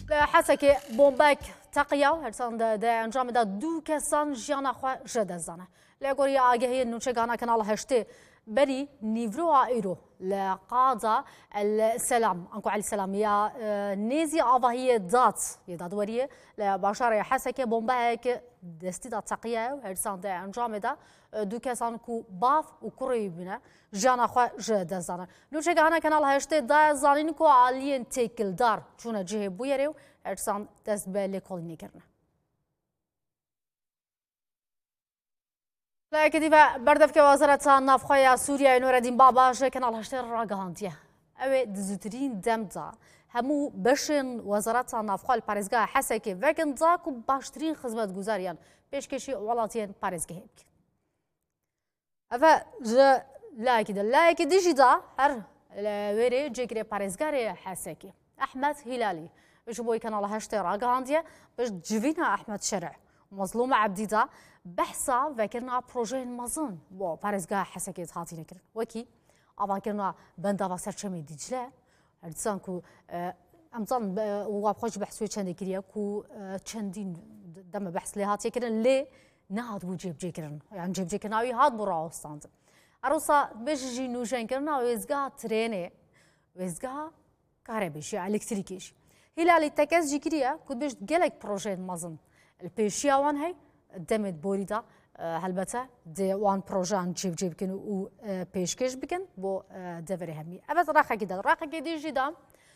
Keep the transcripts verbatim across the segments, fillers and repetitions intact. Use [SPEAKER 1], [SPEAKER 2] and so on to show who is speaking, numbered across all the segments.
[SPEAKER 1] حسك بومبك تقيا هرسان ده انجام ده دو کسان جیانا خو جد زنه لگوری آگهی نوچگانا کنال هشته بري نيفرو ايرو لقاضة السلام انكو على السلام يا نيزي افاهيه دات يدادوريه لبشار حسكه بومباك دستي دات تقيه وهرسان ده انجام ده دو كسان كو باف وقريبنا جانا خو جد زانه نوچگانا کنال هشته دا زانين كو علين تيكل دار چون جه بويرو هرسان دست به لکولنی کرنه لكن بردف كوزارة نافخيا سوريا نور الدين بابا شكل على هشتر راجهانتيه أو دزوترين دمتا همو بشن وزارة نافخا الباريزجا حسكي وكن ذاك باشترين خدمة جزاريان بيشكشي ولاتين باريزجا هيك أفا ج لا كده لا كده جدا هر ويري جيكري باريزجا حسكي أحمد هلالي إيش بوي كان على هشتر راجهانتيه بس جفينا أحمد شرع مظلوم عبدي دا بحثا فكرنا بروجه مازن بو باريزجا حسكي هاتي نكر وكي أبا كنا بندا وسرشمي دجلة هرتسانكو أمزان وابخش بحثوي چند كريا كو چندين دم بحث لي هاتي كرن لي نهاد وجيب جيكرن يعني جيب جيكرن أوي هاد برا أستاند أروسا بيجي نوجين كرنا ويزجا ترينه ويزجا كهربيش يعني إلكتريكيش هلالي تكاس جيكريا كود بيش جلك بروجه مازن البيشيا وان هي دمت بوريدا هلبته دي وان بروجان جيب جيب كن و بيشكش بكن بو دفري همي أبد راقة كده راقة كده جدا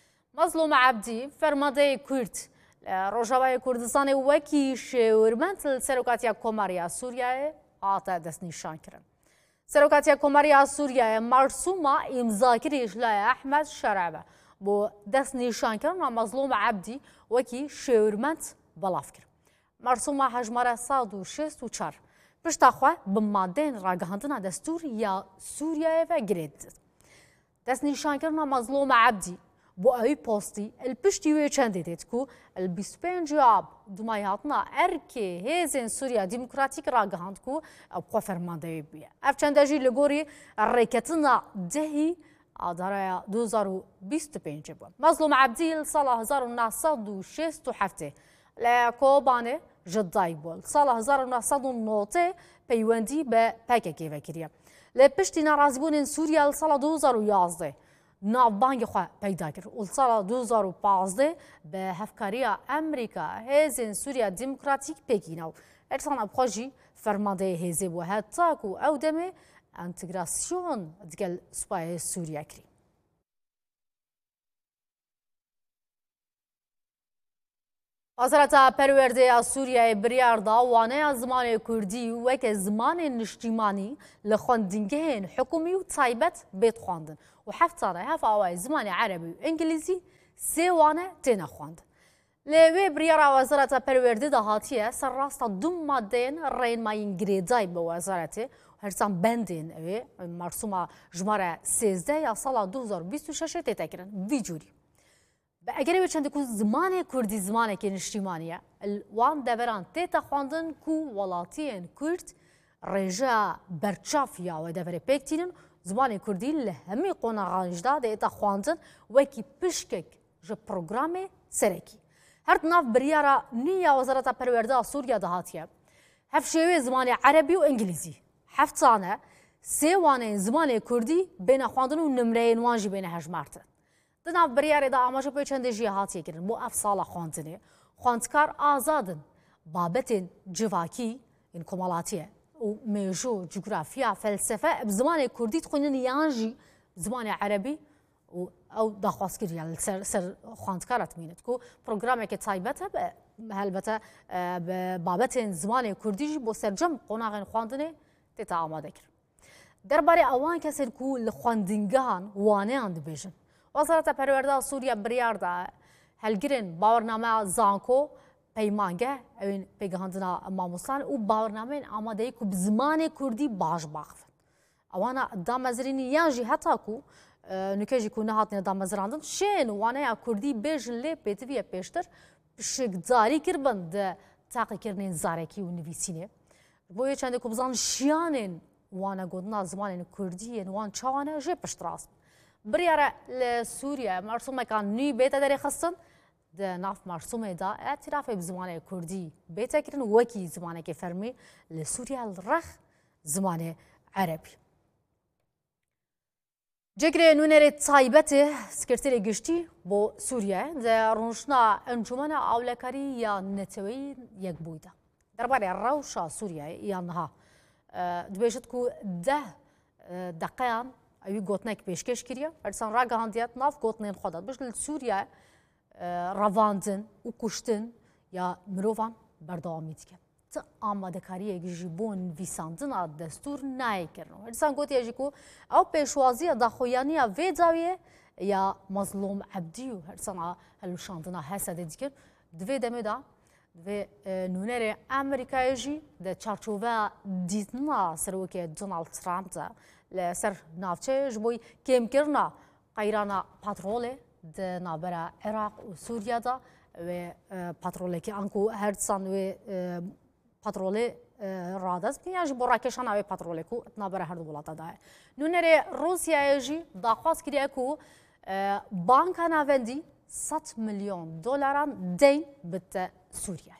[SPEAKER 1] مظلوم عبدي فرماده كرد روجاوي كردستان وكي شورمنت السروكاتيا كوماريا سوريا عطا دس نشان كرن سروكاتيا كوماريا سوريا مرسومة امضا كريش لا أحمد شرعبه بو دس نشان كرن مظلوم عبدي وكي شورمنت بلافكر مرسومة حجمره صاد و شست و چار پشتاخوا بمادين راگهاندنا دستور یا سوريا و گرید دست نشان کرنا مظلوم عبدي بو اوی پوستی الپشتی و چند دیت کو البیست و پنج آب دمایاتنا ارکی هزین سوريا ديمقراطيك راگهاند کو ابقوا فرمانده بیا اف چند جی لگوری رکتنا دهی آدارا دو هزار و بیست و پنج بو مظلوم عبدي سال هزار و نهصد و شصت و هفت لكوبانه جداي بول سال هزار و نهصد و نوته پیوندی به پککی وکریه لپشتی نارازبون سوریا سال دو هزار و یازده نافبانگ خو پیدا کرد و سال دو هزار و پانزده به هفکاری امریکا هزین سوریا دموکراتیک پکیناو ارسان ابخاجی فرمانده هزی و حتی کو او دمه انتگراسیون دیگل سپاه سوریا کری وزارت پرورده سوریه بریاردا وانه زمان کردی و که زمان نشتیمانی لخواندنگهن حکومی و تایبت بیت خواندن و هفتانه هف آوای زمان عربی و انگلیزی سه وانه تینا خواند. لوی بریارا وزارت پرورده دهاتیه سر راست دو مادین رین ماین گریدای به وزارت هرسان بندین اوی مرسوم جماره سیزده یا سال دو هزار و بیست و شش تکرن ویجوری. اگر به چند کو زمان کردی زمانه که نشتیمانیه وان دوران تیتا خواندن کو ولاتین کرد رجا برچافیا و دوره پکتینن زمان کردی لهمی قناغانجدا دیتا خواندن وکی پشکک جو پروگرام سرکی هر ناف بریارا نیا وزارت پرورده سوریا دهاتیه هف شوی زمان عربی و انگلیزی هفتانه سه وانه زمان کردی بین خواندن و نمره وانجی بین هجمارتن دناف بریاره دا آماجه پی چند جهاتیه کردن بو اف سالا خواندنه خواندکار آزادن بابتین جواکی این کمالاتیه و میجو جغرافیا فلسفه بزمان کردی تخونن یانجی زمان عربی و او داخواست کردن سر سر خواندکارت مینت کو پروگرامی که تایبته به هلبته بابتین زمان کردی بو سرجم قناغن خواندنه تتا آماده کرد درباره اوان کسر کو لخواندنگان وانه اند بیشن وزارت پرورده سوریا بریاردا هلگرین باورنامه زانکو پیمانگه این پیگهاندنا ماموسان و باورنامه آماده کو بزمان کردی باش باخفن اوانا دامزرینی یانجی حتی کو نکجی کو نهات دامزراندن شین وانا کردی بیجن لی پیتوی پیشتر شکداری کربند تاقی کرنین زارکی و نویسینه بوی چند کو بزان شیانین وانا گودنا زمان کردی وان چوانه جه پشتراست بریاره لسوریا مرسوم کان نی بیت داری خستن د ناف مرسومê da etirafê bi zimanê Kurdî bêtekirin wekî zimanekê fermî li Sûriya li rex zimanê Erebî. Cekirê nûnerê taybetê sekreterê giştî bo Sûriye di rûniştina Encûmena Awlekarî ya Neteweyî Yekbûyî de. Derbarê rewşa Sûriyeyê yan niha dibêjit ku deh deqeyan ew gotinek pêşkêş kiriye hersan ragihandiye nav gotinên xwe de bijî li Sûriye revandin û kuştin ya mirovan berdewamî dike. Ti amadekariyek ji bo nivîsandina destûr nayê kirin. Hersan gotiye jî ku ew pêşwaziya daxuyaniya vê dawiyê ya Mazlûm Ebdî û hersana helwişandina Hesedê dikin. Di vê demê de divê nûnerê Amerîkayê jî di çarçoveya dîtina serokê Donald Trump de li ser navçeyê ji bo kêmkirina qeyrana petrolê di navbera Iraq û Sûriya da wê petrolekî an ku her disan wê petrolê radez bikin yan ji bo rakeşana wê petrolê ku navbera her du welata da ye. Nûnerê Rûsyayê jî daxwaz kiriye ku banka navendî sed milyon dolaran deyn bite Sûriyeyê.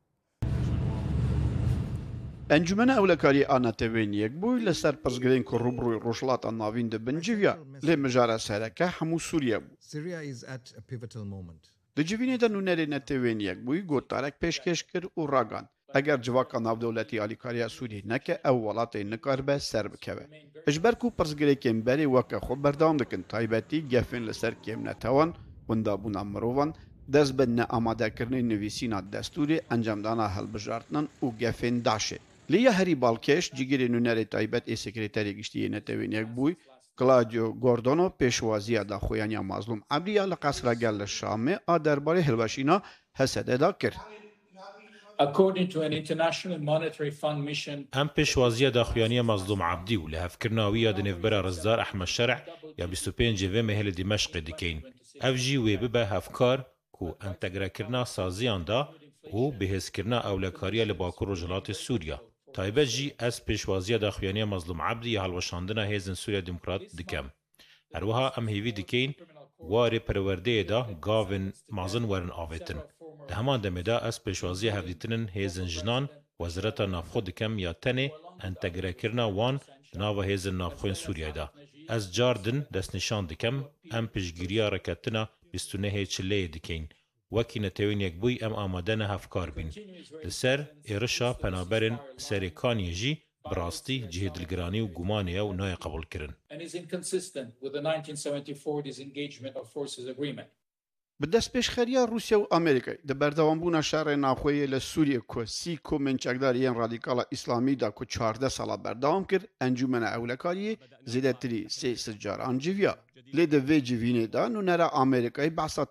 [SPEAKER 2] Encûmena Ewlekarî a Netewên Yekbûyî li ser pirsgirên ku rûbirûyê rojhilata navîn dibin civiya lê mijara sereke hemû Sûriye bû. Di civînê de nûnerê Netewên Yekbûyî gotdarek pêşkêş kir û ragan. Eger civaka navdewletî alîkariya Sûriyê neke ew welatê nikaribe ser bikeve. Ji ber ku pirsgirêkên berê weke xwe berdewam dikin taybetî gefên li ser kêmnetewan, wendabûna mirovan, dest bi neamadekirinê nivîsîna destûrê, encamdana hilbijartinan û gefên Daşê. Lêya herî balkêş cîgirê nûnerê taybet ê sekreterê giştî yê Netewên Yekbûyî Claudio Gordono pêşwaziya daxuyaniya Mazlûm Ebdî ya li qesra gel li Şamê a derbarê hilweşîna Hesedê da kir.
[SPEAKER 3] Em pêşwaziya daxuyaniya Mazlûm Ebdî û li hevkirina wî ya di nêvbera Rizdar Ehmed Şerh ya bîst û pêncê vê mehê li Dimeshqê dikeyn. Ev jî wê bibe hevkar ku entegrekirina saziyan da û bihêzkirina ewlekariya li Bakur Rojhilatê Sûriya. Taybet jî ez pêşwaziya daxuyaniya Mazlûm Ebdî ya helweşandina Hêzên Sûriya Demokrat dikem. Her wiha em hêvî dikeyn warê perwerdeyê da gavên mezin werin avêtin. Li heman demê de ez pêşwaziya hevdîtinên hêzên jinan wezareta navxwe dikem ya tenê entegrekirina wan di nava hêzên navxweyên Sûriyeyê de. Ez car din destnîşan dikem em piştgiriya raketina bîst û nehê çileyê dikeyn. Wekî Netewên Yekbûyî em amade ne hevkar bîn. Li ser êrişa penaberên serêkaniyê jî bi rastî cihê dilgiranî û gumanê ew nayê qebûl kirin.
[SPEAKER 2] Bi destpêşxeriya Rûsya û Amerîkayê di berdewambûna şerê naxweyê li Sûriyê ku sî komên çekdariyên radîkala İslamî da ku çardeh sala berdewam kir, Encûmena Ewlekariyê zêdetirî sê sed caran civiya. Lê di vê civînê de nûnera Amerîkayê behsa